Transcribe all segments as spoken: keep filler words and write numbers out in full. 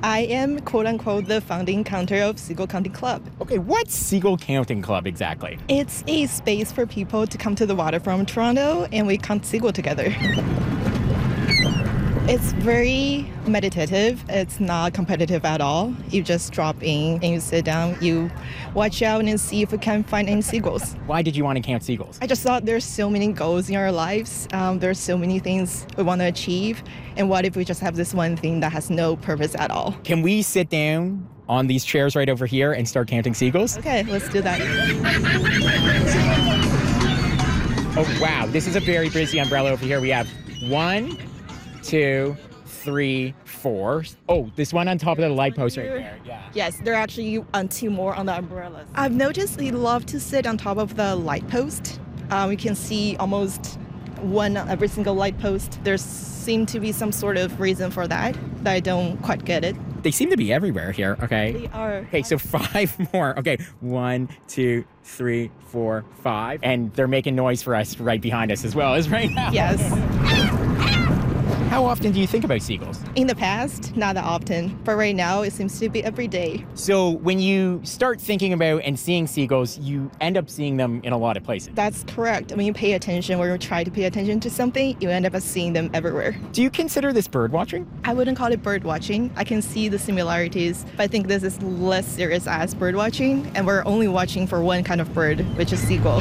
I am, quote-unquote, the founding counter of Seagull Counting Club. Okay, what's Seagull Counting Club exactly? It's a space for people to come to the water from Toronto, and we count seagull together. It's very meditative. It's not competitive at all. You just drop in and you sit down, you watch out and see if you can find any seagulls. Why did you want to count seagulls? I just thought there's so many goals in our lives. Um, there's so many things we want to achieve. And what if we just have this one thing that has no purpose at all? Can we sit down on these chairs right over here and start counting seagulls? Okay, let's do that. Oh, wow. This is a very busy umbrella over here. We have one, two, three, four. Oh, this one on top of the light post right there. Yeah. Yes, there are actually um, two more on the umbrellas. I've noticed they love to sit on top of the light post. Um, we can see almost one on every single light post. There seems to be some sort of reason for that, that I don't quite get it. They seem to be everywhere here, okay? They are. Okay, so five more. Okay, one, two, three, four, five. And they're making noise for us right behind us as well as right now. Yes. How often do you think about seagulls? In the past, not that often, but right now it seems to be every day. So when you start thinking about and seeing seagulls, you end up seeing them in a lot of places. That's correct. When you pay attention, when you try to pay attention to something, you end up seeing them everywhere. Do you consider this bird watching? I wouldn't call it bird watching. I can see the similarities, but I think this is less serious as bird watching, and we're only watching for one kind of bird, which is seagull.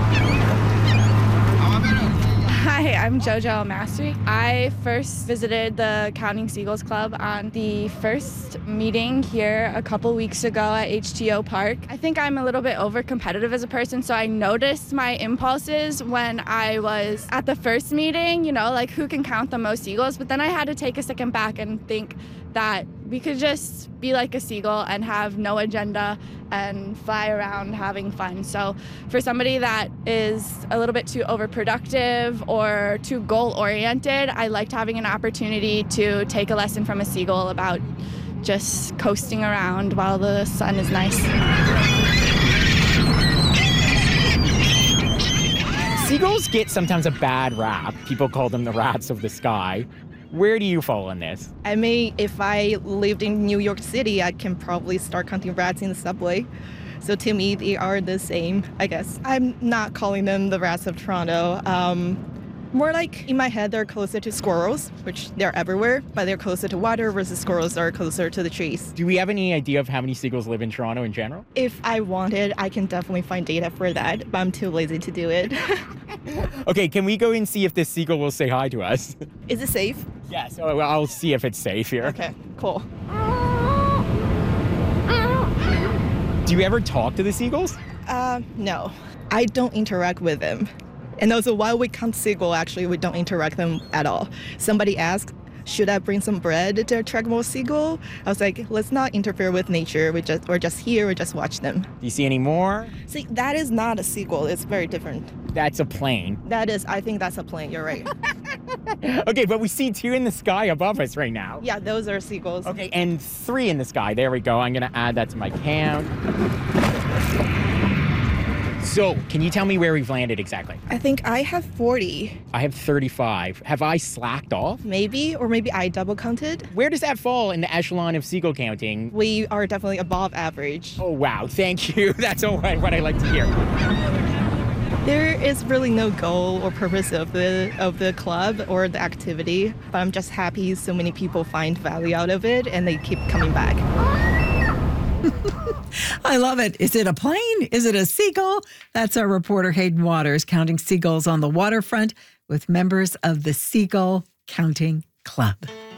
Hi, I'm JoJo Mastery. I first visited the Counting Seagulls Club on the first meeting here a couple weeks ago at H T O Park. I think I'm a little bit over-competitive as a person, so I noticed my impulses when I was at the first meeting, you know, like who can count the most seagulls, but then I had to take a second back and think that we could just be like a seagull and have no agenda and fly around having fun. So for somebody that is a little bit too overproductive or too goal-oriented, I liked having an opportunity to take a lesson from a seagull about just coasting around while the sun is nice. Seagulls get sometimes a bad rap. People call them the rats of the sky. Where do you fall in this? I mean, if I lived in New York City, I can probably start counting rats in the subway. So to me, they are the same, I guess. I'm not calling them the rats of Toronto. Um, more like, in my head, they're closer to squirrels, which they're everywhere, but they're closer to water versus squirrels are closer to the trees. Do we have any idea of how many seagulls live in Toronto in general? If I wanted, I can definitely find data for that, but I'm too lazy to do it. Okay, can we go and see if this seagull will say hi to us? Is it safe? Yes, yeah, so I'll see if it's safe here. Okay, cool. Do you ever talk to the seagulls? Uh, no. I don't interact with them. And also, while we count seagull, actually, we don't interact them at all. Somebody asked, should I bring some bread to attract more seagull? I was like, let's not interfere with nature. We just, we're just here, we just watch them. Do you see any more? See, that is not a seagull. It's very different. That's a plane. That is, I think that's a plane. You're right. Okay, but we see two in the sky above us right now. Yeah, those are seagulls. Okay, and three in the sky. There we go. I'm going to add that to my count. So, can you tell me where we've landed exactly? I think I have forty. I have thirty-five. Have I slacked off? Maybe, or maybe I double counted. Where does that fall in the echelon of seagull counting? We are definitely above average. Oh, wow. Thank you. That's all right, what I like to hear. There is really no goal or purpose of the of the club or the activity, but I'm just happy so many people find value out of it and they keep coming back. I love it. Is it a plane? Is it a seagull? That's our reporter Hayden Waters counting seagulls on the waterfront with members of the Seagull Counting Club.